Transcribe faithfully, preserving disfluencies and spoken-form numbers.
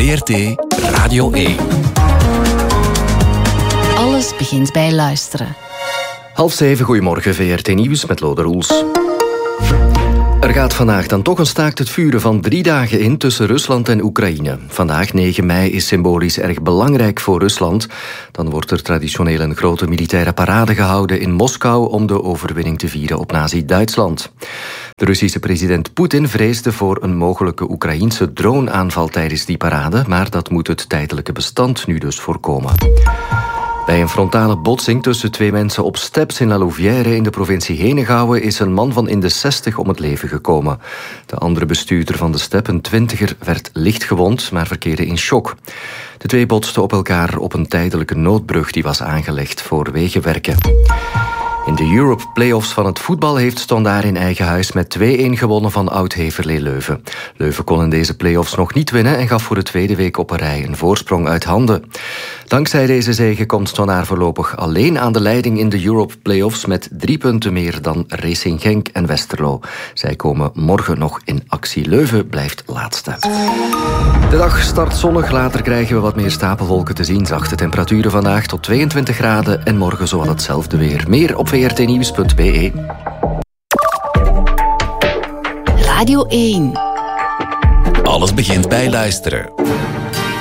V R T Radio één. Alles begint bij luisteren. Half zeven, goedemorgen, V R T Nieuws met Lode Roels. Er gaat vandaag dan toch een staakt het vuren van drie dagen in tussen Rusland en Oekraïne. Vandaag, negen mei, is symbolisch erg belangrijk voor Rusland. Dan wordt er traditioneel een grote militaire parade gehouden in Moskou om de overwinning te vieren op Nazi-Duitsland. De Russische president Poetin vreesde voor een mogelijke Oekraïense droneaanval tijdens die parade, maar dat moet het tijdelijke bestand nu dus voorkomen. Bij een frontale botsing tussen twee mensen op Steps in La Louvière in de provincie Henegouwen is een man van in de zestig om het leven gekomen. De andere bestuurder van de Step, een twintiger, werd licht gewond, maar verkeerde in shock. De twee botsten op elkaar op een tijdelijke noodbrug die was aangelegd voor wegenwerken. In de Europe Playoffs van het voetbal heeft Standaard in eigen huis met twee-een gewonnen van Oud-Heverlee Leuven. Leuven kon in deze playoffs nog niet winnen en gaf voor de tweede week op een rij een voorsprong uit handen. Dankzij deze zege komt Standaard voorlopig alleen aan de leiding in de Europe Playoffs met drie punten meer dan Racing Genk en Westerlo. Zij komen morgen nog in actie. Leuven blijft laatste. De dag start zonnig, later krijgen we wat meer stapelwolken te zien. Zachte temperaturen vandaag tot tweeëntwintig graden en morgen zowat hetzelfde weer. Meer op v r t nieuws punt b e. Radio één. Alles begint bij luisteren.